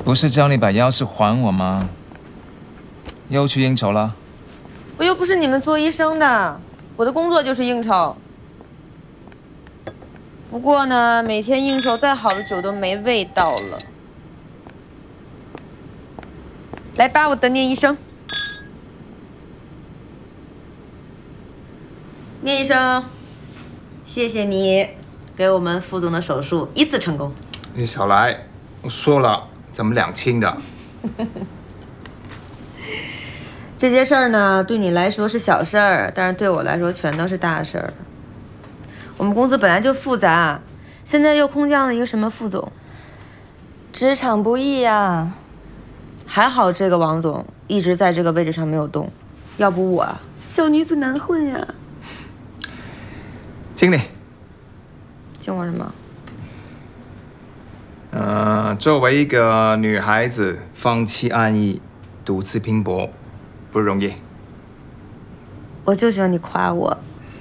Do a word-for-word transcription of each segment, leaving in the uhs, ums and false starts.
不是叫你把钥匙还我吗？又去应酬了？ 我又不是你们做医生的，我的工作就是应酬。不过呢，每天应酬再好的酒都没味道了。来吧，我等念医生。聂医生，谢谢你给我们副总的手术一次成功。 你少来，我说了，咱们两清的。 这些事儿呢，对你来说是小事儿，但是对我来说全都是大事儿。我们公司本来就复杂，现在又空降了一个什么副总， 职场不易呀。 还好这个王总一直在这个位置上没有动，要不我小女子难混呀。 经理， 敬我什么？ 呃，作为一个女孩子，放弃安逸，独自拼搏，不容易。 我就喜欢你夸我。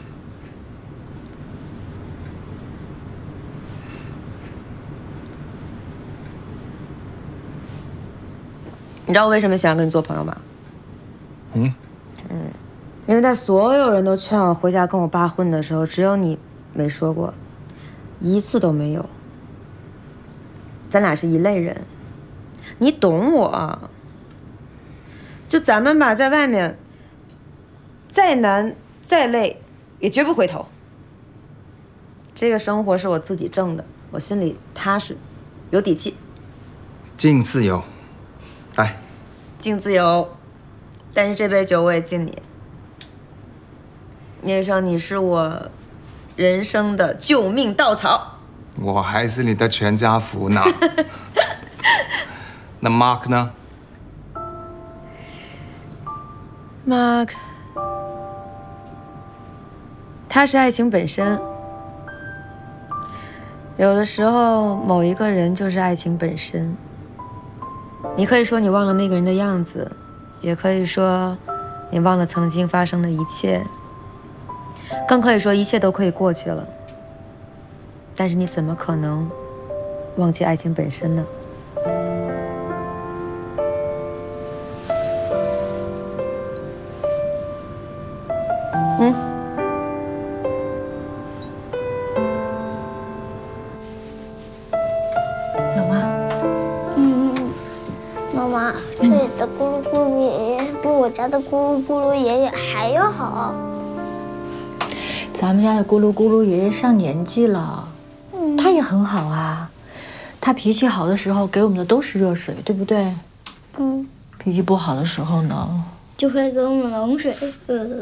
你知道我为什么喜欢跟你做朋友吗？ 嗯嗯，因为在所有人都劝我回家跟我爸混的时候，只有你没说过，一次都没有。咱俩是一类人，你懂我。就咱们吧，在外面，再难再累，也绝不回头。这个生活是我自己挣的，我心里踏实，有底气。 敬自由，来。 敬自由，但是这杯酒我也敬你。聂医生，你是我人生的救命稻草。 我还是你的全家福呢。那 Mark 呢 ？Mark， 他是爱情本身。有的时候，某一个人就是爱情本身。你可以说你忘了那个人的样子，也可以说你忘了曾经发生的一切，更可以说一切都可以过去了。但是你怎么可能忘记爱情本身呢？嗯。 有吗？ 嗯，妈妈，这里的咕噜咕噜爷爷比我家的咕噜咕噜爷爷还要好。 咱们家的咕噜咕噜爷爷上年纪了，嗯、他也很好啊。他脾气好的时候给我们的都是热水，对不对？ 嗯。 脾气不好的时候呢， 就会给我们冷水。呃